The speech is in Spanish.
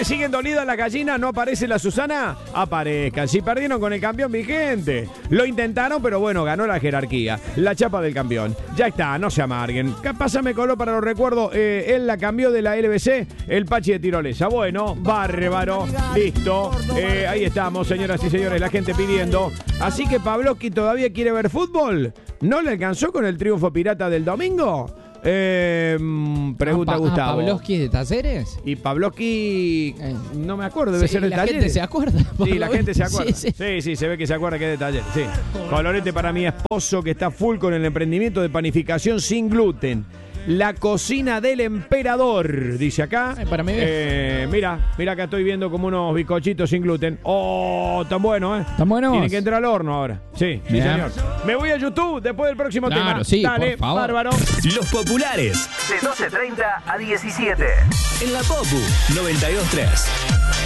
le siguen dolidas las gallinas, no aparece la Susana, aparezcan. Si perdieron con el campeón vigente. Lo intentaron, pero bueno, ganó la jerarquía. La chapa del campeón. Ya está, no se amarguen. Pásame color para los recuerdos. Él la cambió de la LBC, el Pachi de Tirolesa. Bueno, bárbaro, listo. Ahí estamos, señoras y señores, la gente pidiendo. Así que Pavlovsky todavía quiere ver fútbol. ¿No le alcanzó con el triunfo pirata del domingo? Pregunta Gustavo. ¿Pavlovsky de Talleres? Y Pavlovsky, no me acuerdo, debe ser de Talleres. La gente se acuerda. Sí, la gente se acuerda. Sí, Se ve que se acuerda que es de Talleres. Sí. Colorete para mi esposo que está full con el emprendimiento de panificación sin gluten. La cocina del emperador, dice acá. Para mí mira, acá estoy viendo como unos bizcochitos sin gluten. Oh, tan bueno, ¿eh? ¿Tan bueno? Tienen que entrar al horno ahora. Sí, señor. Me voy a YouTube después del próximo tema. Sí, dale, por favor. bárbaro. Los populares. De 12:30 a 17. En la Popu 92.3.